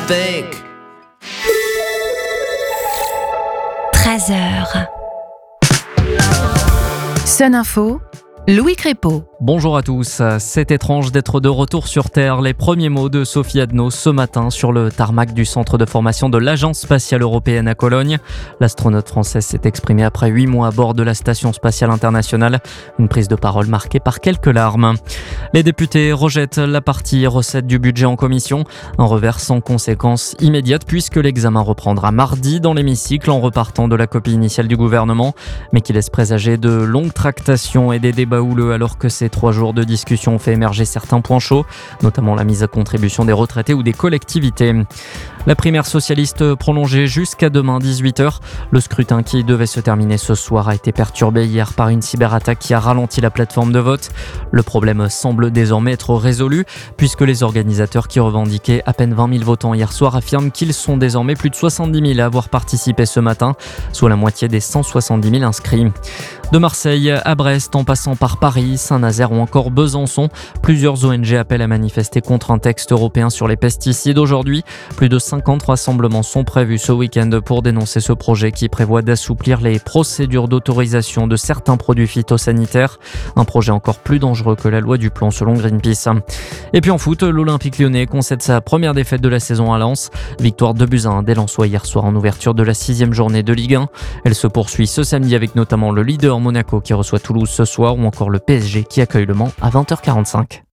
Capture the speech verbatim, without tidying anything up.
think. treize heures. Sun Info, Louis Crépeau. Bonjour à tous. C'est étrange d'être de retour sur Terre. Les premiers mots de Sophie Adno ce matin sur le tarmac du centre de formation de l'Agence spatiale européenne à Cologne. L'astronaute française s'est exprimée après huit mois à bord de la station spatiale internationale. Une prise de parole marquée par quelques larmes. Les députés rejettent la partie recettes du budget en commission. Un revers sans conséquence immédiate puisque l'examen reprendra mardi dans l'hémicycle en repartant de la copie initiale du gouvernement, mais qui laisse présager de longues tractations et des débats houleux alors que ces trois jours de discussion ont fait émerger certains points chauds, notamment la mise à contribution des retraités ou des collectivités. La primaire socialiste prolongée jusqu'à demain dix-huit heures. Le scrutin qui devait se terminer ce soir a été perturbé hier par une cyberattaque qui a ralenti la plateforme de vote. Le problème semble désormais être résolu puisque les organisateurs qui revendiquaient à peine vingt mille votants hier soir affirment qu'ils sont désormais plus de soixante-dix mille à avoir participé ce matin, soit la moitié des cent soixante-dix mille inscrits. De Marseille à Brest, en passant par Paris, Saint-Nazaire ou encore Besançon, plusieurs O N G appellent à manifester contre un texte européen sur les pesticides aujourd'hui. Plus de cinquante rassemblements sont prévus ce week-end pour dénoncer ce projet qui prévoit d'assouplir les procédures d'autorisation de certains produits phytosanitaires. Un projet encore plus dangereux que la loi du plomb selon Greenpeace. Et puis en foot, l'Olympique lyonnais concède sa première défaite de la saison à Lens. Victoire deux buts à un des Lensois hier soir en ouverture de la sixième journée de Ligue un. Elle se poursuit ce samedi avec notamment le leader Monaco qui reçoit Toulouse ce soir ou encore le P S G qui accueille Le Mans à vingt heures quarante-cinq.